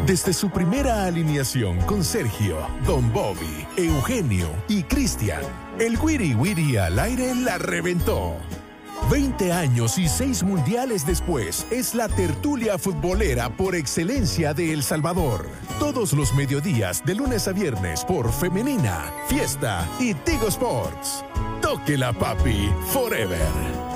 Desde su primera alineación con Sergio, Don Bobby, Eugenio y Cristian, el Wiri Wiri al aire la reventó. 20 años y 6 mundiales después, es la tertulia futbolera por excelencia de El Salvador. Todos los mediodías, de lunes a viernes, por Femenina, Fiesta y Tigo Sports. Tóquela, papi, forever.